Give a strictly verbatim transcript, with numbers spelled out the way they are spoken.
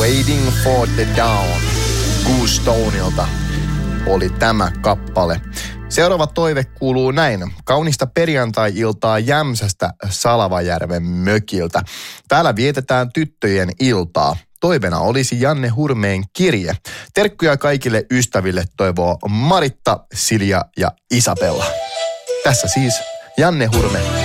Waiting for the Dawn Goose Stoneilta oli tämä kappale. Seuraava toive kuuluu näin. Kaunista perjantai-iltaa Jämsästä Salavajärven mökiltä. Täällä vietetään tyttöjen iltaa. Toivena olisi Janne Hurmeen kirje. Terkkuja kaikille ystäville toivoo Maritta, Silja ja Isabella. Tässä siis Janne Hurme